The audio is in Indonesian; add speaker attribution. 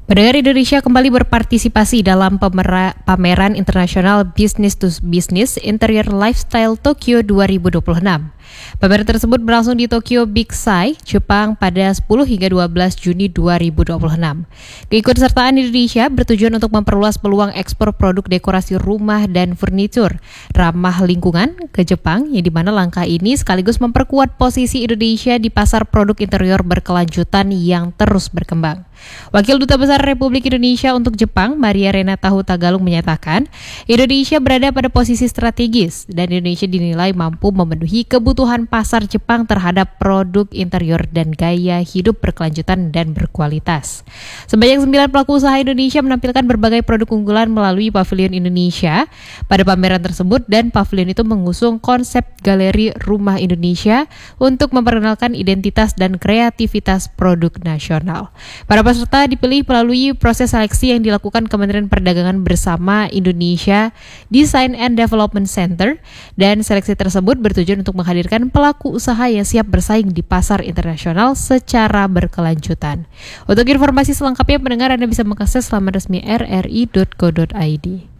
Speaker 1: Pendengar, Indonesia kembali berpartisipasi dalam pameran internasional Business to Business Interior Lifestyle Tokyo 2026. Pameran tersebut berlangsung di Tokyo Big Sai, Jepang pada 10 hingga 12 Juni 2026. Keikutsertaan Indonesia bertujuan untuk memperluas peluang ekspor produk dekorasi rumah dan furnitur ramah lingkungan ke Jepang, yang dimana langkah ini sekaligus memperkuat posisi Indonesia di pasar produk interior berkelanjutan yang terus berkembang. Wakil Duta Besar Republik Indonesia untuk Jepang, Maria Renata Hutagalung, menyatakan Indonesia berada pada posisi strategis dan Indonesia dinilai mampu memenuhi kebutuhan pasar Jepang terhadap produk interior dan gaya hidup berkelanjutan dan berkualitas. Sebanyak 9 pelaku usaha Indonesia menampilkan berbagai produk unggulan melalui Pavilion Indonesia pada pameran tersebut, dan pavilion itu mengusung konsep Galeri Rumah Indonesia untuk memperkenalkan identitas dan kreativitas produk nasional. Para peserta dipilih melalui proses seleksi yang dilakukan Kementerian Perdagangan bersama Indonesia Design and Development Center, dan seleksi tersebut bertujuan untuk menghadirkan pelaku usaha yang siap bersaing di pasar internasional secara berkelanjutan. Untuk informasi selengkapnya, pendengar, Anda bisa mengakses laman resmi rri.co.id.